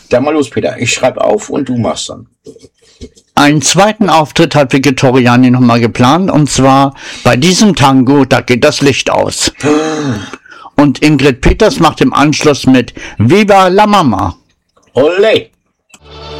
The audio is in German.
Dann mal los, Peter. Ich schreibe auf und du machst dann. Einen zweiten Auftritt hat Victoriani nochmal geplant, und zwar bei diesem Tango, da geht das Licht aus. Und Ingrid Peters macht im Anschluss mit Viva la Mama. Olé!